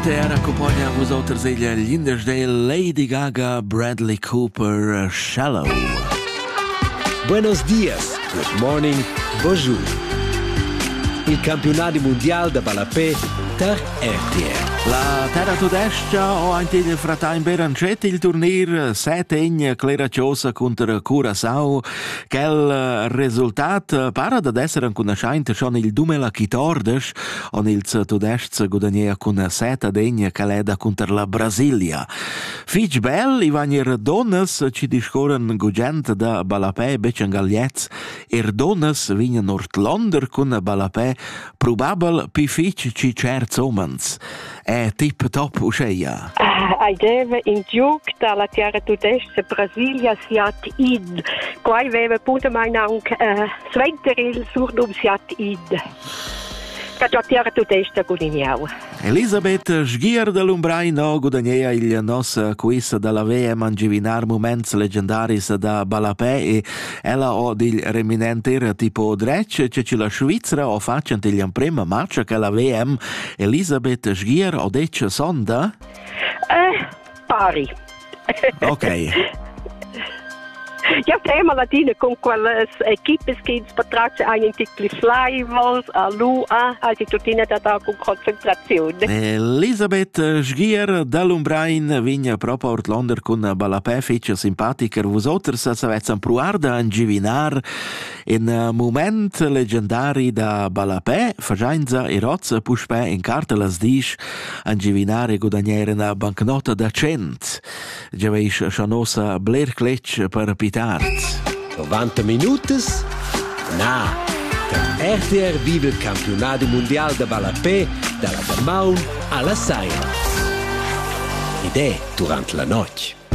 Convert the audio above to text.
RTR accompagna a vosotres gli Indesdale, Lady Gaga, Bradley Cooper, Shallow. Buenos dias, good morning, bonjour. Il campionato mondiale da Balapè per RTR. La terra tudestia o anche il fratain Berancet il turnir 7 Cleraciosa contro Curaçao. Quel risultato para ad essere un conoscente schon il 2014 on il tudest guadagnia con 7 caleda contro la Brasilia. Fitch bel i vanir donas ci discorren gugent da Balapè becen gagliets donas vigna Nordlonder con Balapè probabel pi fitch ci certs omens. È tip top usceia. Deve in giug dalla terra tudesca Brasilia siat id. Quai veve punta mai anche sventeril surdum siat id. Che terra tudesca gudiniau. Elisabeth Sghier de Lumbrai no gudagnea il nos quiz dalla VM angivinar moments leggendaris da Balapè e ella o dil reminenter tipo drec che la Svizzera o facent il prima match che la VM Elisabeth Sghier o dec sonda? Pari. Ok. Ja, tema latina con quelle equipes che spatracce eigentlich Flyballs, a Lua, also tutina da con concentrazione. Elisabeth Sghier da Lumbrain vigna proprio Ortlander con Balapè fece simpatiker vosoters savezzan pruar da angivinar in moment legendari da Balapè fagianza e rozza puspè in carta las dish angivinare guadagnere una bancnota da 100. Giaveish Shanosa Blair Cletch per Pitart. 90 minutos? Na! Der RTR vive il campionato mondiale da Balapè dalla Damaun alla Saira. Ed è durante la notte.